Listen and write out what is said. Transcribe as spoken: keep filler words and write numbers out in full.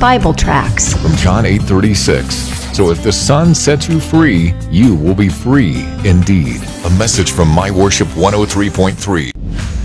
Bible tracts. From John eight thirty-six. So if the Son sets you free, you will be free indeed. A message from My Worship one oh three point three.